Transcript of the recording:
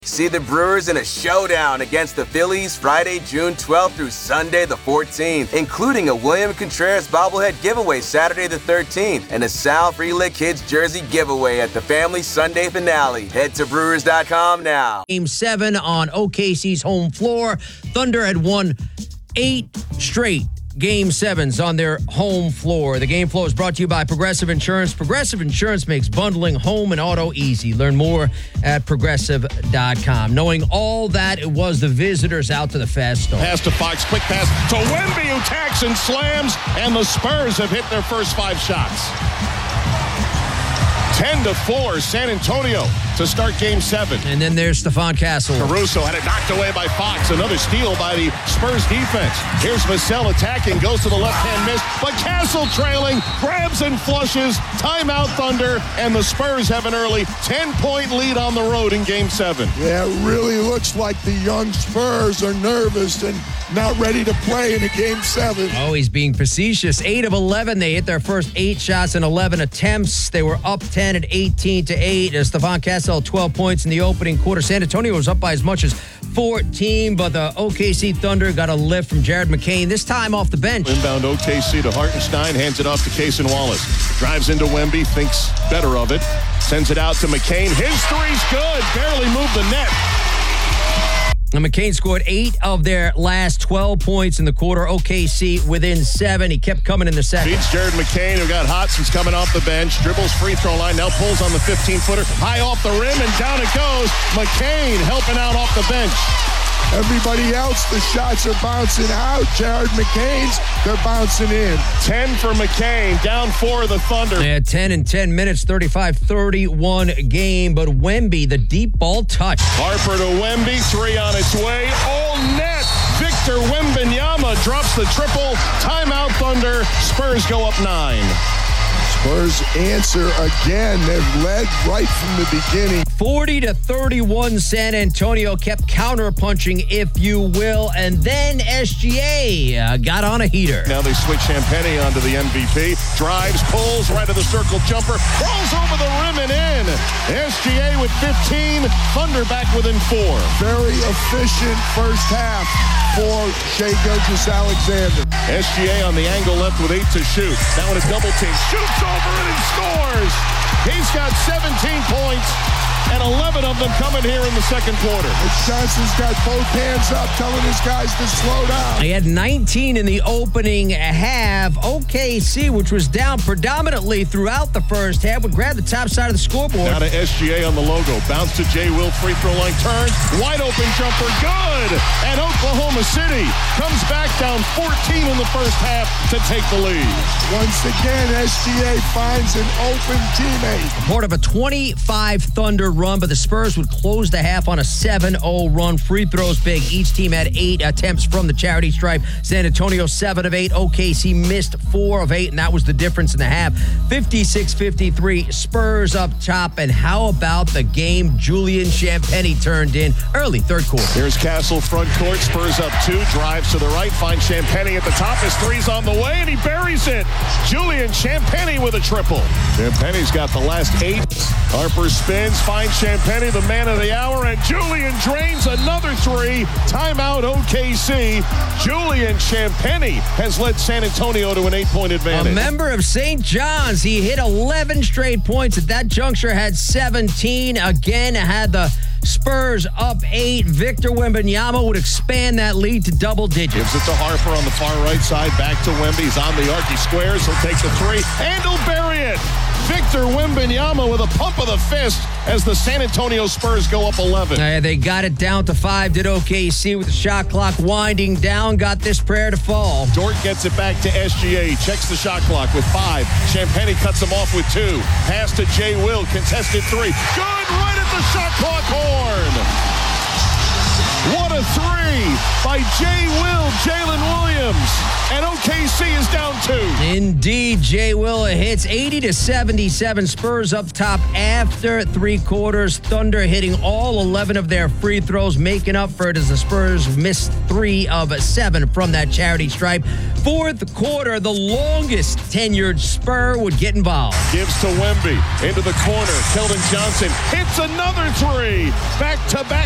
See the Brewers in a showdown against the Phillies Friday, June 12th through Sunday the 14th, including a William Contreras bobblehead giveaway Saturday the 13th and a Sal Frelick Kids jersey giveaway at the family Sunday finale. Head to Brewers.com now. Game 7 on OKC's home floor. Thunder had won 8 straight Game 7s on their home floor. The game flow is brought to you by Progressive Insurance. Progressive Insurance makes bundling home and auto easy. Learn more at Progressive.com. Knowing all that, it was the visitors out to the Fast Start. Pass to Fox, quick pass to Wemby, who tacks and slams, and the Spurs have hit their first 5 shots. 10-4, San Antonio to start Game 7. And then there's Stephon Castle. Caruso had it knocked away by Fox. Another steal by the Spurs defense. Here's Vassell attacking, goes to the left-hand miss, but Castle trailing, grabs and flushes. Timeout Thunder, and the Spurs have an early 10-point lead on the road in Game 7. Yeah, it really looks like the young Spurs are nervous and not ready to play in a Game 7. Oh, he's being facetious. 8 of 11. They hit their first 8 shots in 11 attempts. They were up 10 at 18-8. Stephon Castle, 12 points in the opening quarter. San Antonio was up by as much as 14, but the OKC Thunder got a lift from Jared McCain, this time off the bench. Inbound OKC to Hartenstein, hands it off to Cason Wallace. Drives into Wemby, thinks better of it. Sends it out to McCain. His three's good. Barely moved the net. And McCain scored 8 of their last 12 points in the quarter. OKC within 7. He kept coming in the second. Beats Jared McCain, who got hot since coming off the bench. Dribbles free throw line, now pulls on the 15-footer. High off the rim, and down it goes. McCain helping out off the bench. Everybody else, the shots are bouncing out. Jared McCain's, they're bouncing in. 10 for McCain, down 4 of the Thunder. Yeah, 10 in 10 minutes, 35-31 game. But Wemby, the deep ball touch. Harper to Wemby, 3 on its way. All net. Victor Wembanyama drops the triple. Timeout Thunder. Spurs go up 9. Spurs answer again. They've led right from the beginning. 40-31, San Antonio kept counter-punching, if you will, and then SGA got on a heater. Now they switch Champagnie onto the MVP. Drives, pulls, right of the circle jumper, rolls over the rim and in. SGA with 15, Thunder back within 4. Very efficient first half for Shai Gilgeous-Alexander. SGA on the angle left with 8 to shoot. That one a double team. Shoots over it and scores. He's got 17 points. And 11 of them coming here in the second quarter. Johnson's got both hands up, telling his guys to slow down. He had 19 in the opening half. OKC, which was down predominantly throughout the first half, would grab the top side of the scoreboard. Now to SGA on the logo. Bounce to Jay Will, free throw line turns. Wide open jumper, good! And Oklahoma City comes back down 14 in the first half to take the lead. Once again, SGA finds an open teammate. Part of a 25 Thunder run, but the Spurs would close the half on a 7-0 run. Free throws big. Each team had 8 attempts from the charity stripe. San Antonio 7 of 8. OKC missed 4 of 8, and that was the difference in the half. 56-53, Spurs up top. And how about the game Julian Champagnie turned in early third quarter? Here's Castle front court. Spurs up 2. Drives to the right. Finds Champagnie at the top. His three's on the way, and he buries it. Julian Champagnie with a triple. Champagnie's got the last 8. Harper spins, finds Champagnie, the man of the hour, and Julian drains another 3. Timeout OKC. Julian Champagnie has led San Antonio to an 8-point advantage. A member of St. John's, he hit 11 straight points. At that juncture, had 17. Again, had the Spurs up 8. Victor Wembanyama would expand that lead to double digits. Gives it to Harper on the far right side. Back to Wemby. He's on the arc. He squares. He'll take the 3. And he'll bury it. Victor Wembanyama with a pump of the fist as the San Antonio Spurs go up 11. They got it down to 5. Did OKC with the shot clock winding down. Got this prayer to fall. Dort gets it back to SGA. Checks the shot clock with 5. Champagnie cuts him off with 2. Pass to Jay Will. Contested 3. Good, right at the shot clock horn. What a 3 by Jay Will, Jalen Williams. And OKC is down 2. Indeed, Jay Will hits 80-77. Spurs up top after 3 quarters. Thunder hitting all 11 of their free throws, making up for it as the Spurs missed 3 of 7 from that charity stripe. Fourth quarter, the longest tenured Spur would get involved. Gives to Wemby into the corner. Keldon Johnson hits another 3. Back to back.